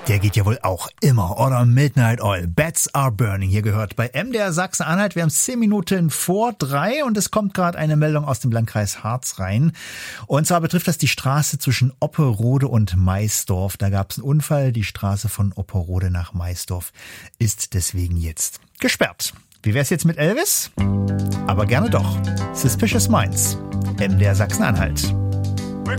Der geht ja wohl auch immer, oder? Midnight Oil, Bats Are Burning. Hier gehört bei MDR Sachsen-Anhalt. Wir haben 10 Minuten vor 3 und es kommt gerade eine Meldung aus dem Landkreis Harz rein. Und zwar betrifft das die Straße zwischen Opperode und Maisdorf. Da gab es einen Unfall. Die Straße von Opperode nach Maisdorf ist deswegen jetzt gesperrt. Wie wär's jetzt mit Elvis? Aber gerne doch. Suspicious Minds, MDR Sachsen-Anhalt.